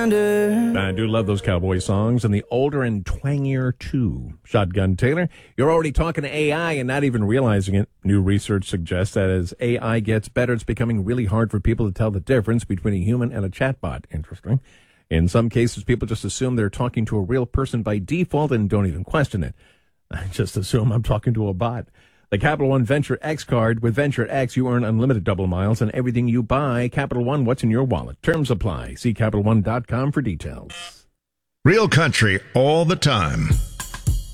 reminder. I do love those cowboy songs, and the older and twangier, too. Shotgun Taylor, you're already talking to AI and not even realizing it. New research suggests that as AI gets better, it's becoming really hard for people to tell the difference between a human and a chatbot. Interesting. In some cases, people just assume they're talking to a real person by default and don't even question it. I just assume I'm talking to a bot. The Capital One Venture X card. With Venture X, you earn unlimited double miles on everything you buy. Capital One, what's in your wallet? Terms apply. See CapitalOne.com for details. Real country all the time.